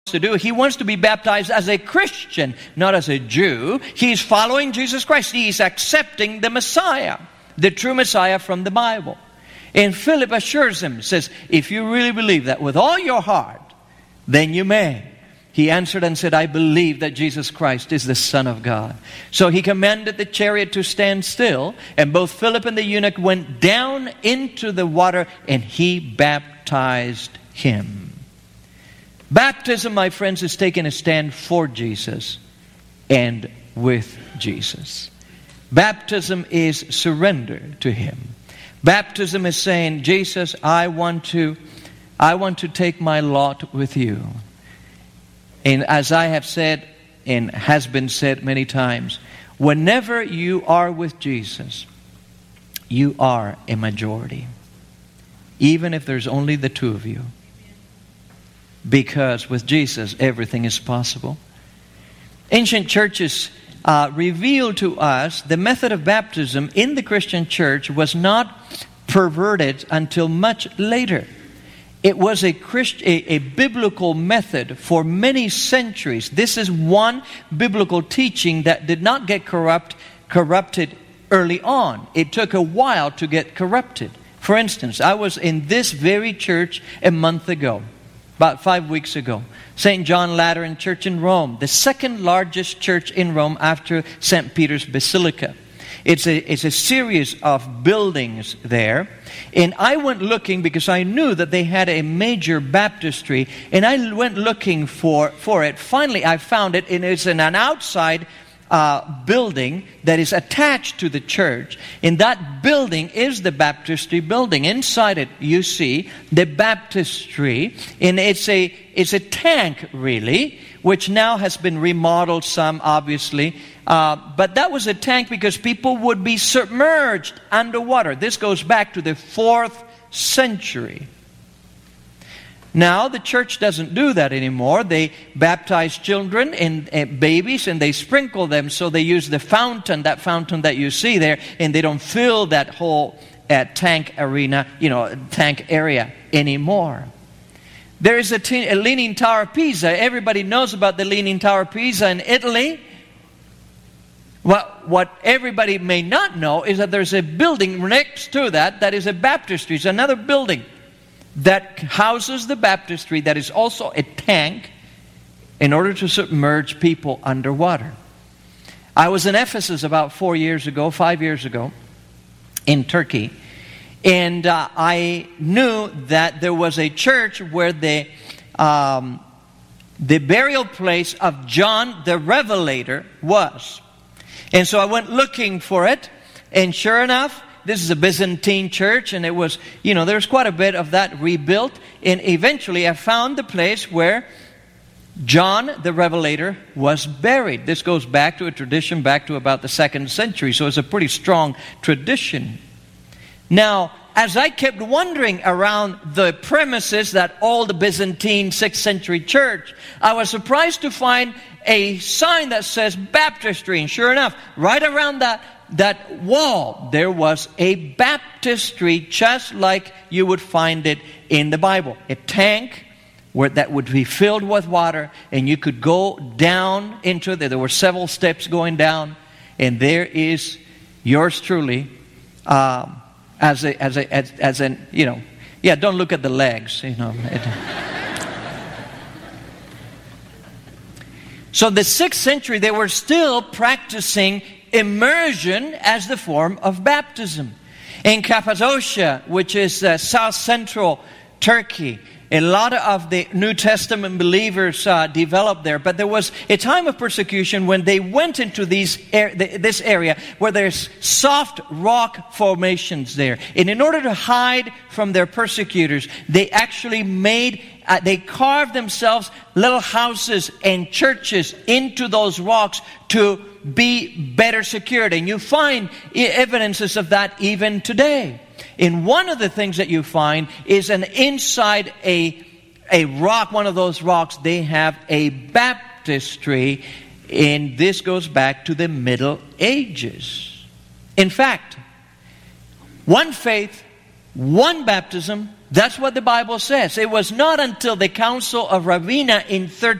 to do. He wants to be baptized as a Christian, not as a Jew. He's following Jesus Christ. He's accepting the Messiah, the true Messiah from the Bible. And Philip assures him, says, if you really believe that with all your heart, then you may. He answered and said, I believe that Jesus Christ is the Son of God. So he commanded the chariot to stand still, and both Philip and the eunuch went down into the water, and he baptized him. Baptism, my friends, is taking a stand for Jesus and with Jesus. Baptism is surrender to Him. Baptism is saying, Jesus, I want to take my lot with you. And as I have said, and has been said many times, whenever you are with Jesus, you are a majority. Even if there's only the two of you. Because with Jesus, everything is possible. Ancient churches revealed to us the method of baptism in the Christian church was not perverted until much later. It was a biblical method for many centuries. This is one biblical teaching that did not get corrupted early on. It took a while to get corrupted. For instance, I was in this very church a month ago. About 5 weeks ago, St. John Lateran Church in Rome, the second largest church in Rome after St. Peter's Basilica. It's a series of buildings there. And I went looking because I knew that they had a major baptistry. And I went looking for it. Finally, I found it. And it's in an outside building that is attached to the church. And that building is the baptistry building. Inside it, you see the baptistry. And it's a tank, really, which now has been remodeled some, obviously. But that was a tank because people would be submerged underwater. This goes back to the 4th century. Now, the church doesn't do that anymore. They baptize children and babies, and they sprinkle them. So they use the fountain, that fountain that you see there, and they don't fill that whole tank arena, tank area anymore. There is a Leaning Tower of Pisa. Everybody knows about the Leaning Tower of Pisa in Italy. What everybody may not know is that there's a building next to that is a baptistry. It's another building that houses the baptistry that is also a tank in order to submerge people underwater. I was in Ephesus about 5 years ago, in Turkey, and I knew that there was a church where the burial place of John the Revelator was. And so I went looking for it, and sure enough, this is a Byzantine church, and it was, there's quite a bit of that rebuilt. And eventually I found the place where John the Revelator was buried. This goes back to a tradition back to about the 2nd century, so it's a pretty strong tradition. Now, as I kept wandering around the premises that all the Byzantine 6th century church, I was surprised to find a sign that says baptistry. And sure enough, right around that wall, there was a baptistry just like you would find it in the Bible. A tank that would be filled with water, and you could go down into there. There were several steps going down, and there is yours truly, don't look at the legs, So the 6th century, they were still practicing immersion as the form of baptism. In Cappadocia, which is south central Turkey, a lot of the New Testament believers developed there. But there was a time of persecution when they went into this area where there's soft rock formations there. And in order to hide from their persecutors, they actually they carved themselves little houses and churches into those rocks to be better secured. And you find evidences of that even today. And one of the things that you find is inside a rock, one of those rocks, they have a baptistry. And this goes back to the Middle Ages. In fact, one faith, one baptism, That's what the Bible says. It was not until the Council of Ravenna in